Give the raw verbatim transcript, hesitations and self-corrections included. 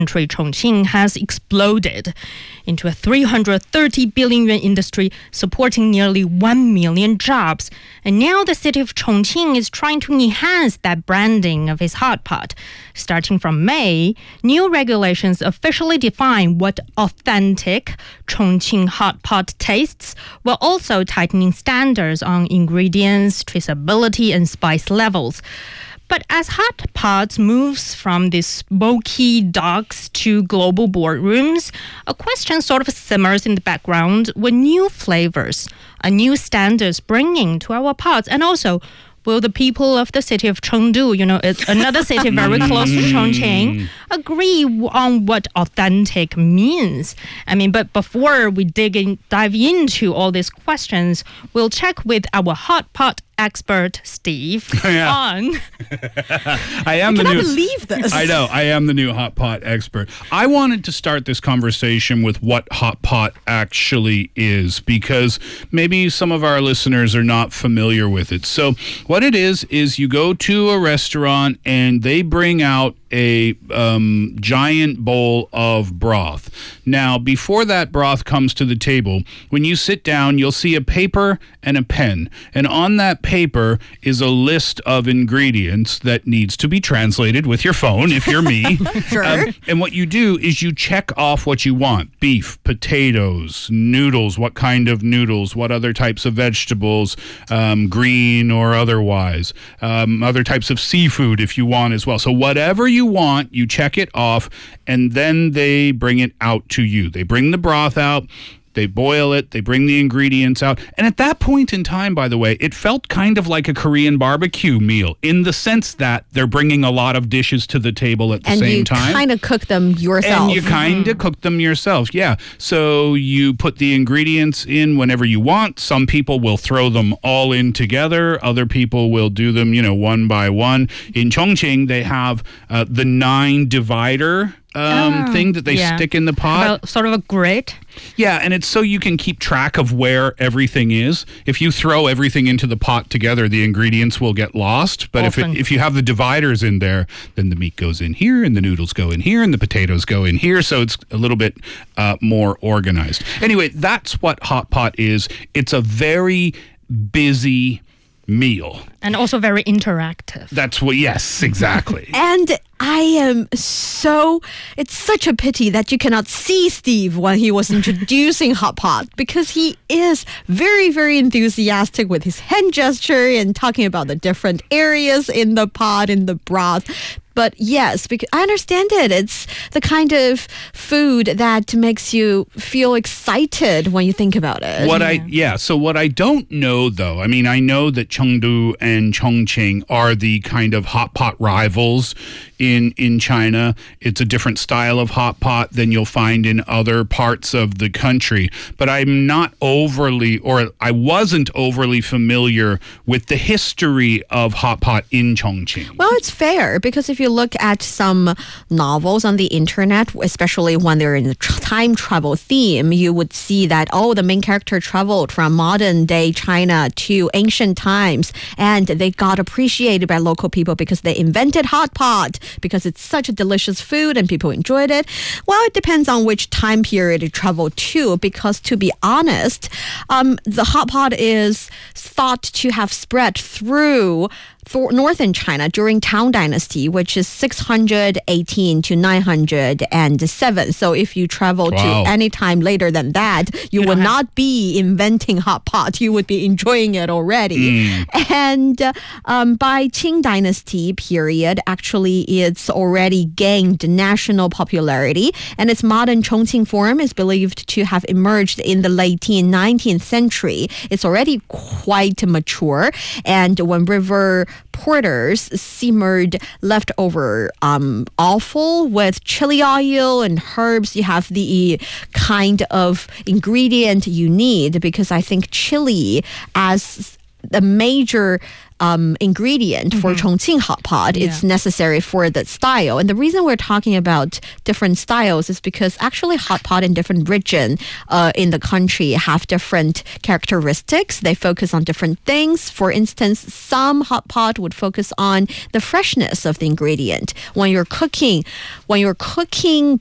country, Chongqing, has exploded into a three hundred thirty billion yuan industry supporting nearly one million jobs. And now the city of Chongqing is trying to enhance that branding of its hot pot. Starting from May, new regulations officially define what authentic Chongqing hot pot tastes, while also tightening standards on ingredients, traceability, and spice levels. But as hot pots moves from these smoky docks to global boardrooms, a question sort of simmers in the background: what new flavors, a new standards bringing to our pots? And also, will the people of the city of Chengdu, you know, it's another city very close to Chongqing, agree on what authentic means? I mean, but before we dig in, dive into all these questions, we'll check with our hot pot expert, Steve, yeah. on... I am I the cannot new, believe this. I know, I am the new hot pot expert. I wanted to start this conversation with what hot pot actually is, because maybe some of our listeners are not familiar with it. So what it is, is you go to a restaurant and they bring out a um, giant bowl of broth. Now, before that broth comes to the table, when you sit down, you'll see a paper and a pen. And on that paper is a list of ingredients that needs to be translated with your phone, if you're me. Sure. Um, and what you do is you check off what you want: beef, potatoes, noodles, what kind of noodles, what other types of vegetables, um, green or otherwise, um, other types of seafood if you want as well. So whatever you want, you check it off, and then they bring it out to you. They bring the broth out, they boil it, they bring the ingredients out. And at that point in time, by the way, it felt kind of like a Korean barbecue meal, in the sense that they're bringing a lot of dishes to the table at the and same time. And you kind of cook them yourself. And you kind of mm-hmm. cook them yourselves, yeah. So you put the ingredients in whenever you want. Some people will throw them all in together. Other people will do them, you know, one by one. In Chongqing, they have uh, the nine divider um, oh, thing that they yeah. stick in the pot. About sort of a grid. Yeah, and it's so you can keep track of where everything is. If you throw everything into the pot together, the ingredients will get lost. But Often. if it, if you have the dividers in there, then the meat goes in here, and the noodles go in here, and the potatoes go in here. So it's a little bit uh, more organized. Anyway, that's what hot pot is. It's a very busy meal. And also very interactive. That's what, yes, exactly. And I am so, it's such a pity that you cannot see Steve when he was introducing hot pot, because he is very, very enthusiastic with his hand gesture and talking about the different areas in the pot, in the broth. But yes, because I understand it. It's the kind of food that makes you feel excited when you think about it. What yeah. I yeah, so what I don't know though, I mean, I know that Chengdu and Chongqing are the kind of hot pot rivals in in China. It's a different style of hot pot than you'll find in other parts of the country. But I'm not overly, or I wasn't overly familiar with the history of hot pot in Chongqing. Well, it's fair, because if you look at some novels on the internet, especially when they're in the time travel theme, you would see that, oh, the main character traveled from modern day China to ancient times, and they got appreciated by local people because they invented hot pot, because it's such a delicious food and people enjoyed it. Well, it depends on which time period it traveled to, because to be honest, um, the hot pot is thought to have spread through for northern China during Tang Dynasty, which is six hundred eighteen to nine hundred seven. So if you travel wow. to any time later than that, you, you would not be inventing hot pot. You would be enjoying it already. Mm. And uh, um, by Qing Dynasty period, actually it's already gained national popularity, and its modern Chongqing form is believed to have emerged in the late nineteenth century. It's already quite mature, and when river porters simmered leftover um, offal with chili oil and herbs, you have the kind of ingredient you need, because I think chili as a major um, ingredient for Chongqing hot pot. Yeah. It's necessary for the style. And the reason we're talking about different styles is because actually hot pot in different region uh, in the country have different characteristics. They focus on different things. For instance, some hot pot would focus on the freshness of the ingredient. When you're cooking, when you're cooking